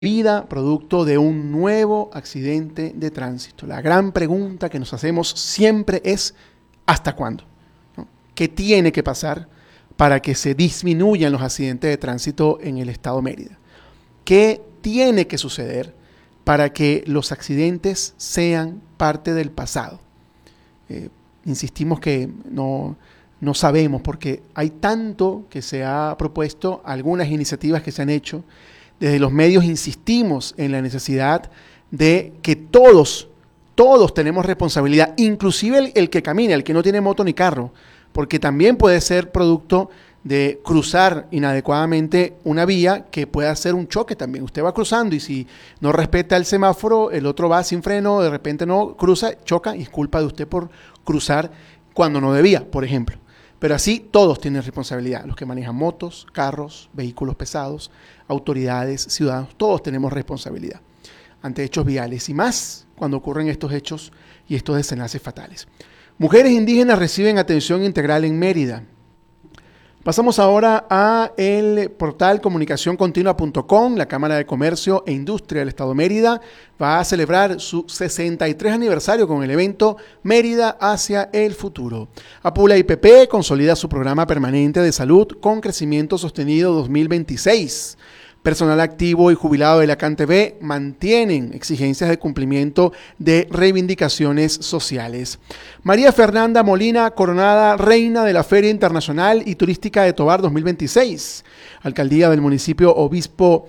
vida producto de un nuevo accidente de tránsito. La gran pregunta que nos hacemos siempre es ¿hasta cuándo? ¿No? ¿Qué tiene que pasar para que se disminuyan los accidentes de tránsito en el estado Mérida? ¿Qué tiene que suceder para que los accidentes sean parte del pasado? Insistimos que no sabemos, porque hay tanto que se ha propuesto, algunas iniciativas que se han hecho. Desde los medios insistimos en la necesidad de que todos tenemos responsabilidad, inclusive el que camina, el que no tiene moto ni carro, porque también puede ser producto de cruzar inadecuadamente una vía que puede hacer un choque también. Usted va cruzando y si no respeta el semáforo, el otro va sin freno, de repente no cruza, choca y es culpa de usted por cruzar cuando no debía, por ejemplo. Pero así todos tienen responsabilidad, los que manejan motos, carros, vehículos pesados, autoridades, ciudadanos, todos tenemos responsabilidad ante hechos viales y más cuando ocurren estos hechos y estos desenlaces fatales. Mujeres indígenas reciben atención integral en Mérida. Pasamos ahora a el portal comunicacioncontinua.com. La Cámara de Comercio e Industria del Estado Mérida va a celebrar su 63 aniversario con el evento Mérida hacia el futuro. Apula IPP consolida su programa permanente de salud con crecimiento sostenido 2026. Personal activo y jubilado de la CanTV mantienen exigencias de cumplimiento de reivindicaciones sociales. María Fernanda Molina, coronada reina de la Feria Internacional y Turística de Tovar 2026. Alcaldía del municipio Arzobispo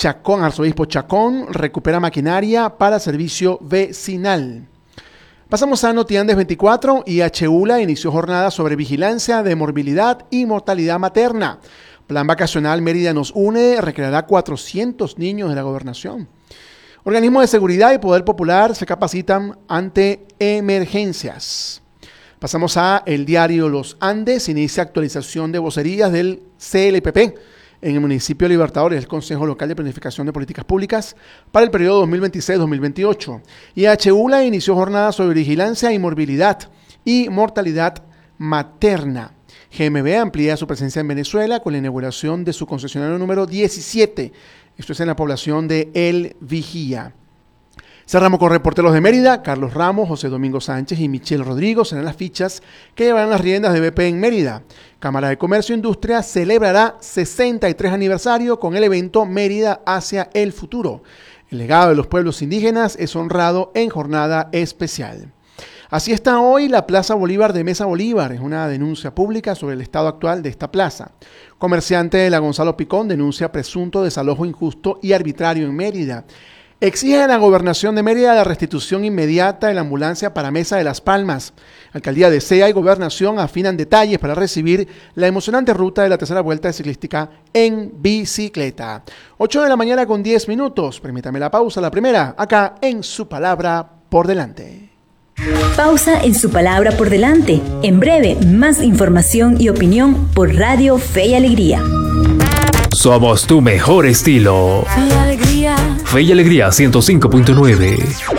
Chacón recupera maquinaria para servicio vecinal. Pasamos a Notiandes 24 y HULA inició jornada sobre vigilancia de morbilidad y mortalidad materna. Plan vacacional Mérida nos une recreará 400 niños de la gobernación. Organismos de seguridad y poder popular se capacitan ante emergencias. Pasamos a el diario Los Andes. Inicia actualización de vocerías del CLPP en el municipio de Libertadores, el Consejo Local de Planificación de Políticas Públicas para el periodo 2026-2028. Y HULA inició jornada sobre vigilancia y morbilidad y mortalidad materna. GMB amplía su presencia en Venezuela con la inauguración de su concesionario número 17. Esto es en la población de El Vigía. Cerramos con reporteros de Mérida. Carlos Ramos, José Domingo Sánchez y Michelle Rodrigo serán las fichas que llevarán las riendas de BP en Mérida. Cámara de Comercio e Industria celebrará 63 aniversario con el evento Mérida hacia el futuro. El legado de los pueblos indígenas es honrado en jornada especial. Así está hoy la Plaza Bolívar de Mesa Bolívar. Es una denuncia pública sobre el estado actual de esta plaza. Comerciante de la Gonzalo Picón denuncia presunto desalojo injusto y arbitrario en Mérida. Exige a la Gobernación de Mérida la restitución inmediata de la ambulancia para Mesa de las Palmas. Alcaldía de SEA y Gobernación afinan detalles para recibir la emocionante ruta de la tercera vuelta de ciclística en bicicleta. 8 de la mañana con 10 minutos. Permítame la pausa, la primera, acá en Su Palabra por Delante. Pausa en Su Palabra por Delante. En breve, más información y opinión por Radio Fe y Alegría. Somos tu mejor estilo. Fe y Alegría. Fe y Alegría 105.9.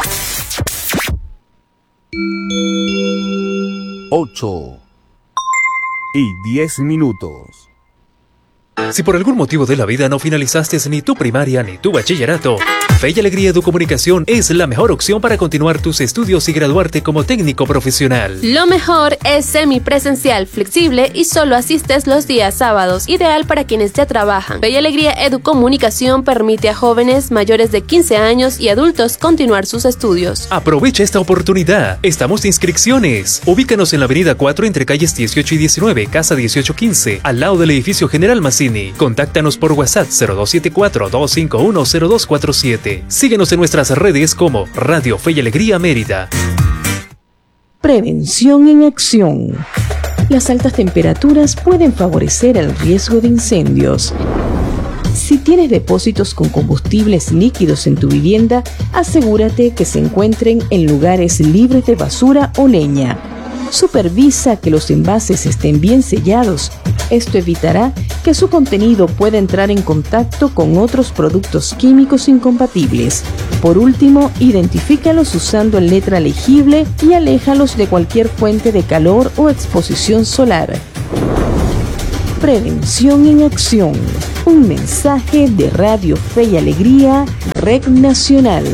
8:10. Si por algún motivo de la vida no finalizaste ni tu primaria ni tu bachillerato, Fe y Alegría Educomunicación es la mejor opción para continuar tus estudios y graduarte como técnico profesional. Lo mejor es semipresencial, flexible y solo asistes los días sábados, ideal para quienes ya trabajan. Fe y Alegría Educomunicación permite a jóvenes mayores de 15 años y adultos continuar sus estudios. Aprovecha esta oportunidad. Estamos de inscripciones. Ubícanos en la avenida 4 entre calles 18 y 19, casa 1815, al lado del edificio General Massini. Contáctanos por WhatsApp 0274-251-0247. Síguenos en nuestras redes como Radio Fe y Alegría Mérida. Prevención en acción. Las altas temperaturas pueden favorecer el riesgo de incendios. Si tienes depósitos con combustibles líquidos en tu vivienda, asegúrate que se encuentren en lugares libres de basura o leña. Supervisa que los envases estén bien sellados. Esto evitará que su contenido pueda entrar en contacto con otros productos químicos incompatibles. Por último, identifícalos usando letra legible y aléjalos de cualquier fuente de calor o exposición solar. Prevención en acción. Un mensaje de Radio Fe y Alegría, Red Nacional.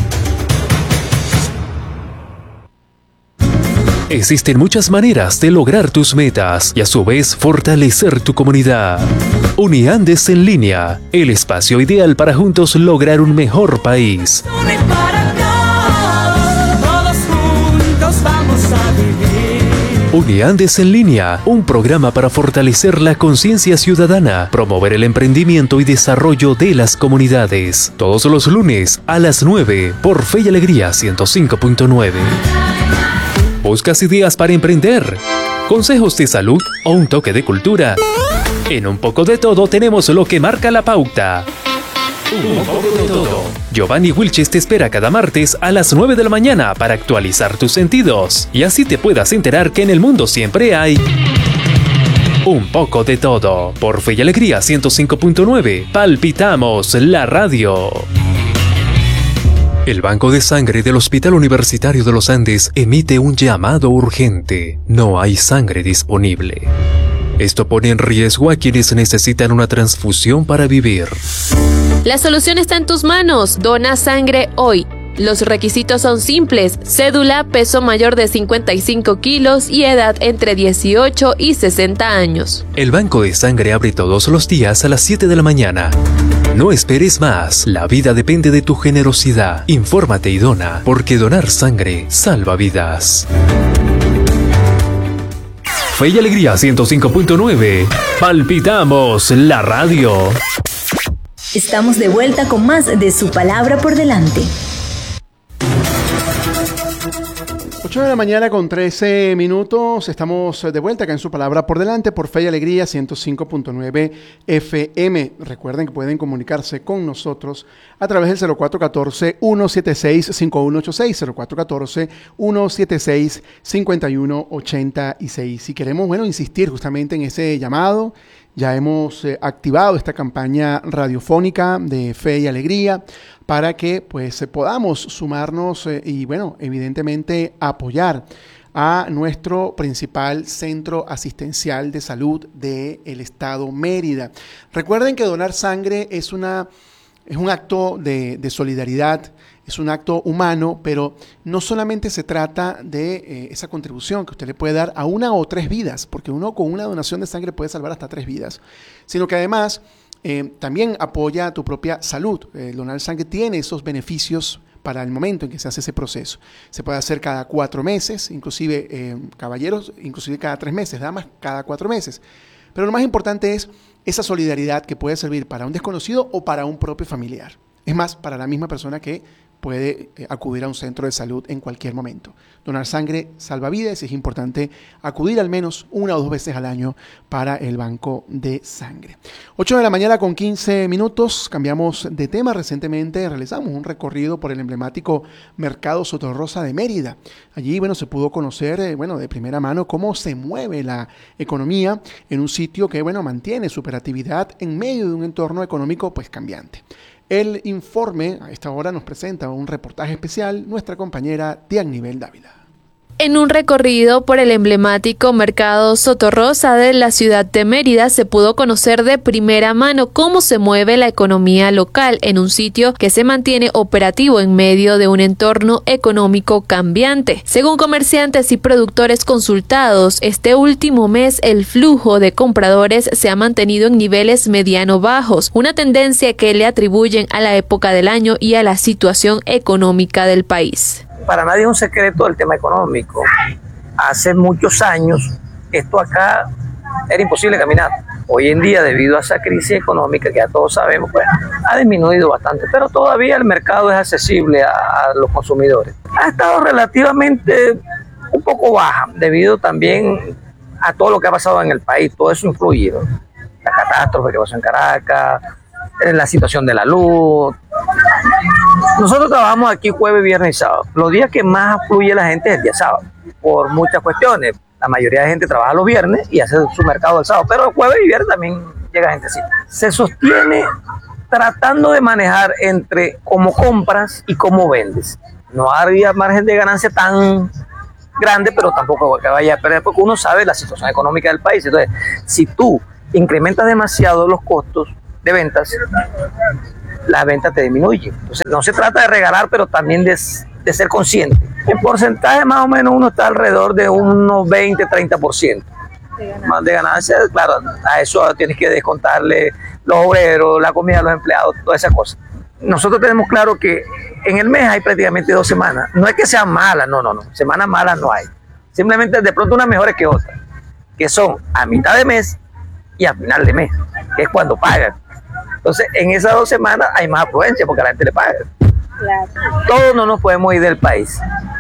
Existen muchas maneras de lograr tus metas y a su vez fortalecer tu comunidad. Uniandes en línea, el espacio ideal para juntos lograr un mejor país. Uniandes en línea, un programa para fortalecer la conciencia ciudadana, promover el emprendimiento y desarrollo de las comunidades. Todos los lunes a las 9 por Fe y Alegría 105.9. ¿Buscas ideas para emprender? ¿Consejos de salud o un toque de cultura? En Un Poco de Todo tenemos lo que marca la pauta. Un poco de todo. Giovanni Wilches te espera cada martes a las 9 de la mañana para actualizar tus sentidos y así te puedas enterar que en el mundo siempre hay un poco de todo. Por Fe y Alegría 105.9, palpitamos la radio. El Banco de Sangre del Hospital Universitario de los Andes emite un llamado urgente. No hay sangre disponible. Esto pone en riesgo a quienes necesitan una transfusión para vivir. La solución está en tus manos. Dona sangre hoy. Los requisitos son simples: cédula, peso mayor de 55 kilos y edad entre 18 y 60 años. El Banco de Sangre abre todos los días a las 7 de la mañana. No esperes más, la vida depende de tu generosidad. Infórmate y dona, porque donar sangre salva vidas. Fe y Alegría 105.9, palpitamos la radio. Estamos de vuelta con más de Su Palabra por Delante. 8 de la mañana con 13 minutos, estamos de vuelta acá en Su Palabra por Delante por Fe y Alegría 105.9 FM. Recuerden que pueden comunicarse con nosotros a través del 0414-176-5186, 0414-176-5186. Si queremos, insistir justamente en ese llamado, ya hemos activado esta campaña radiofónica de Fe y Alegría para que podamos sumarnos y evidentemente apoyar a nuestro principal centro asistencial de salud del estado Mérida. Recuerden que donar sangre es un acto de solidaridad, es un acto humano, pero no solamente se trata de esa contribución que usted le puede dar a una o tres vidas, porque uno con una donación de sangre puede salvar hasta 3 vidas, sino que además también apoya tu propia salud. Donar sangre tiene esos beneficios para el momento en que se hace ese proceso. Se puede hacer cada 4 meses, inclusive caballeros, inclusive cada 3 meses, damas cada 4 meses. Pero lo más importante es esa solidaridad que puede servir para un desconocido o para un propio familiar. Es más, para la misma persona que puede acudir a un centro de salud en cualquier momento. Donar sangre salva vidas y es importante acudir al menos 1 o 2 veces al año para el banco de sangre. 8 de la mañana con 15 minutos, cambiamos de tema. Recientemente realizamos un recorrido por el emblemático Mercado Sotorrosa de Mérida. Allí, se pudo conocer, de primera mano cómo se mueve la economía en un sitio que, mantiene su operatividad en medio de un entorno económico, cambiante. El informe a esta hora nos presenta un reportaje especial nuestra compañera Diagnibel Dávila. En un recorrido por el emblemático Mercado Sotorrosa de la ciudad de Mérida se pudo conocer de primera mano cómo se mueve la economía local en un sitio que se mantiene operativo en medio de un entorno económico cambiante. Según comerciantes y productores consultados, este último mes el flujo de compradores se ha mantenido en niveles mediano-bajos, una tendencia que le atribuyen a la época del año y a la situación económica del país. Para nadie es un secreto el tema económico. Hace muchos años esto acá era imposible caminar. Hoy en día, debido a esa crisis económica que ya todos sabemos, ha disminuido bastante, pero todavía el mercado es accesible a los consumidores. Ha estado relativamente un poco baja, debido también a todo lo que ha pasado en el país. Todo eso influye, ¿no? La catástrofe que pasó en Caracas, la situación de la luz. Nosotros trabajamos aquí jueves, viernes y sábado. Los días que más fluye la gente es el día sábado, por muchas cuestiones. La mayoría de gente trabaja los viernes y hace su mercado el sábado, pero el jueves y viernes también llega gentecita. Se sostiene tratando de manejar entre cómo compras y cómo vendes. No había margen de ganancia tan grande, pero tampoco que vaya a perder, porque uno sabe la situación económica del país. Entonces, si tú incrementas demasiado los costos, de ventas, las ventas te disminuyen. Entonces no se trata de regalar, pero también de ser consciente. En porcentaje más o menos uno está alrededor de unos 20-30%. Más de ganancia, claro, a eso tienes que descontarle los obreros, la comida de los empleados, todas esas cosas. Nosotros tenemos claro que en el mes hay prácticamente 2 semanas. No es que sean malas, no. Semanas malas no hay. Simplemente de pronto unas mejores que otras, que son a mitad de mes y a final de mes, que es cuando pagan. Entonces, en esas 2 semanas hay más afluencia porque a la gente le paga. Claro. Todos no nos podemos ir del país.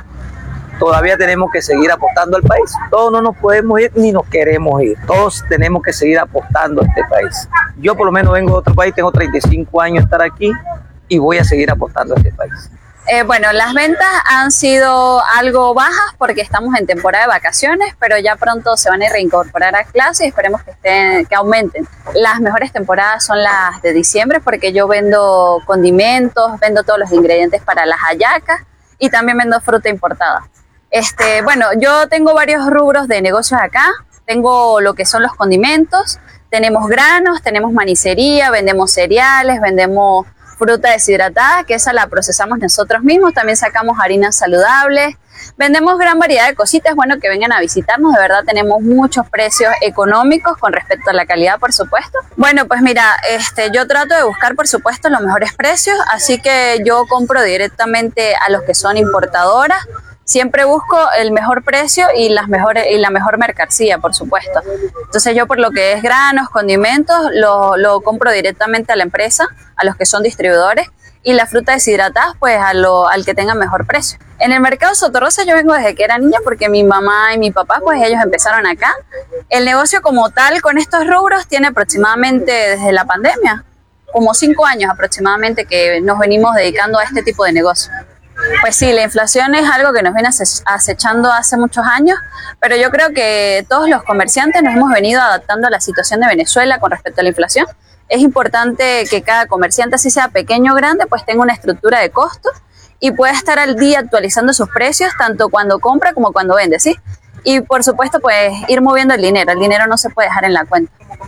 Todavía tenemos que seguir apostando al país. Todos no nos podemos ir ni nos queremos ir. Todos tenemos que seguir apostando a este país. Yo por lo menos vengo de otro país, tengo 35 años de estar aquí y voy a seguir apostando a este país. Bueno, las ventas han sido algo bajas porque estamos en temporada de vacaciones, pero ya pronto se van a reincorporar a clases y esperemos que aumenten. Las mejores temporadas son las de diciembre porque yo vendo condimentos, vendo todos los ingredientes para las hallacas y también vendo fruta importada. Bueno, yo tengo varios rubros de negocios acá. Tengo lo que son los condimentos, tenemos granos, tenemos manicería, vendemos cereales, vendemos fruta deshidratada, que esa la procesamos nosotros mismos. También sacamos harinas saludables. Vendemos gran variedad de cositas. Bueno, que vengan a visitarnos. De verdad tenemos muchos precios económicos con respecto a la calidad, por supuesto. Bueno, pues mira, yo trato de buscar, por supuesto, los mejores precios. Así que yo compro directamente a los que son importadoras. Siempre busco el mejor precio y la mejor mercancía, por supuesto. Entonces yo por lo que es granos, condimentos, lo compro directamente a la empresa, a los que son distribuidores, y la fruta deshidratada pues al que tenga mejor precio. En el mercado Sotorrosa yo vengo desde que era niña porque mi mamá y mi papá pues ellos empezaron acá. El negocio como tal con estos rubros tiene aproximadamente desde la pandemia, como 5 años aproximadamente que nos venimos dedicando a este tipo de negocio. Pues sí, la inflación es algo que nos viene acechando hace muchos años, pero yo creo que todos los comerciantes nos hemos venido adaptando a la situación de Venezuela con respecto a la inflación. Es importante que cada comerciante, así sea pequeño o grande, pues tenga una estructura de costos y pueda estar al día actualizando sus precios, tanto cuando compra como cuando vende, ¿sí? Y por supuesto, pues ir moviendo el dinero no se puede dejar en la cuenta.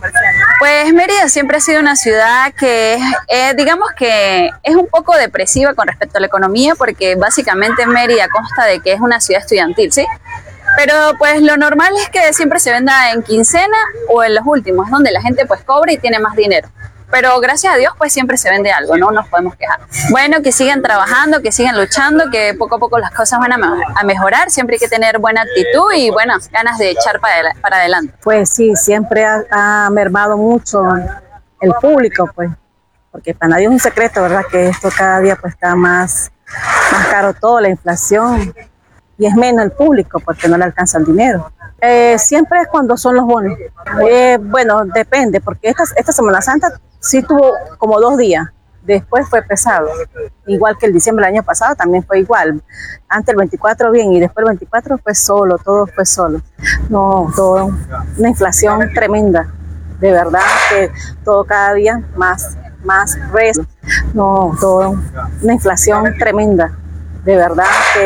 Pues Mérida siempre ha sido una ciudad que digamos que es un poco depresiva con respecto a la economía porque básicamente Mérida consta de que es una ciudad estudiantil, ¿sí? Pero pues lo normal es que siempre se venda en quincena o en los últimos, donde la gente pues cobra y tiene más dinero. Pero gracias a Dios pues siempre se vende algo, no nos podemos quejar. Bueno, que sigan trabajando, que sigan luchando, que poco a poco las cosas van a mejorar. Siempre hay que tener buena actitud y bueno, ganas de echar para adelante. Pues sí, siempre ha mermado mucho el público, pues, porque para nadie es un secreto, ¿verdad? Que esto cada día pues está más caro todo, la inflación, y es menos el público porque no le alcanza el dinero. Siempre es cuando son los bonos. Bueno, depende, porque esta Semana Santa sí tuvo como 2 días, después fue pesado, igual que el diciembre del año pasado también fue igual. Antes el 24 bien y después el 24 fue solo, todo fue solo. No, todo, una inflación tremenda, de verdad que todo cada día más rezo. No, todo, una inflación tremenda, de verdad que